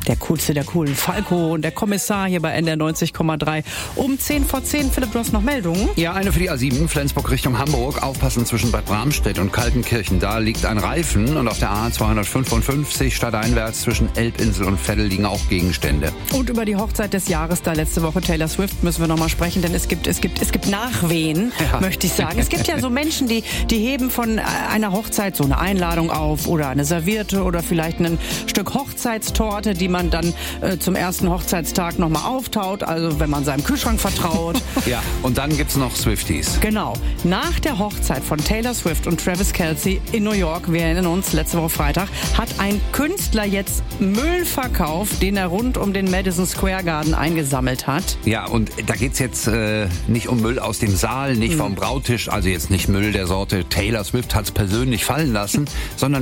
Der coolste der coolen, Falco und der Kommissar hier bei NDR 90,3. Um 10:10, Philipp, du hast noch Meldungen? Ja, eine für die A7, Flensburg Richtung Hamburg. Aufpassen zwischen Bad Bramstedt und Kaltenkirchen. Da liegt ein Reifen und auf der A 255 stadteinwärts zwischen Elbinsel und Veddel liegen auch Gegenstände. Und über die Hochzeit des Jahres da letzte Woche Taylor Swift müssen wir noch mal sprechen, denn es gibt Nachwehen, möchte ich sagen. Es gibt ja so Menschen, die heben von einer Hochzeit so eine Einladung auf oder eine Serviette oder vielleicht ein Stück Hochzeitstorte, die man dann zum ersten Hochzeitstag nochmal auftaut, also wenn man seinem Kühlschrank vertraut. Ja, und dann gibt's noch Swifties. Genau. Nach der Hochzeit von Taylor Swift und Travis Kelce in New York, wir erinnern uns, letzte Woche Freitag, hat ein Künstler jetzt Müll verkauft, den er rund um den Madison Square Garden eingesammelt hat. Ja, und da geht's jetzt nicht um Müll aus dem Saal, nicht vom Brautisch, also jetzt nicht Müll der Sorte Taylor Swift hat's persönlich fallen lassen, sondern